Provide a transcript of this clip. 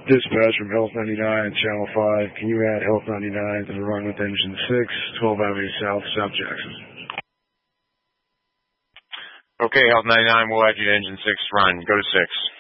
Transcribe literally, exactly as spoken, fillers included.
Dispatch from Health ninety-nine, Channel five. Can you add Health ninety-nine to the run with engine six, twelve Avenue South, South Jackson? Okay, Health ninety-nine, we'll add you to engine six run. Go to six.